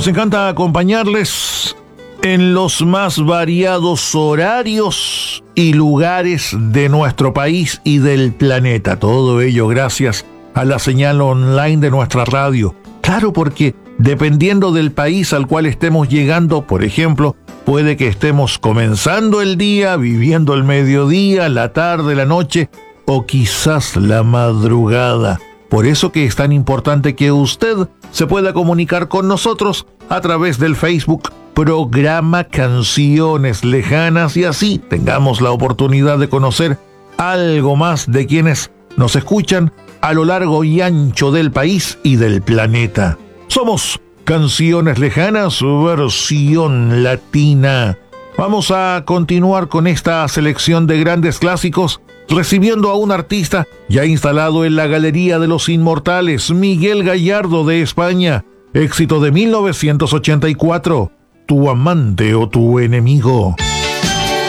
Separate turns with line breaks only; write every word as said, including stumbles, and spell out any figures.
Nos encanta acompañarles en los más variados horarios y lugares de nuestro país y del planeta. Todo ello gracias a la señal online de nuestra radio. Claro, porque dependiendo del país al cual estemos llegando, por ejemplo, puede que estemos comenzando el día, viviendo el mediodía, la tarde, la noche o quizás la madrugada. Por eso que es tan importante que usted se pueda comunicar con nosotros a través del Facebook Programa Canciones Lejanas y así tengamos la oportunidad de conocer algo más de quienes nos escuchan a lo largo y ancho del país y del planeta. Somos Canciones Lejanas, versión latina. Vamos a continuar con esta selección de grandes clásicos, recibiendo a un artista ya instalado en la Galería de los Inmortales, Miguel Gallardo de España. Éxito de mil novecientos ochenta y cuatro, Tu amante o tu enemigo.